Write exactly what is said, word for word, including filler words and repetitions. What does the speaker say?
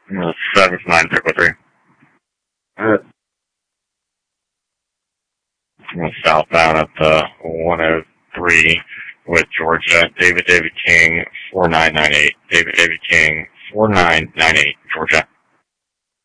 seven nine triple three. Alright. Southbound at the one oh three with Georgia. David David King, four nine nine eight. David David King, four nine nine eight.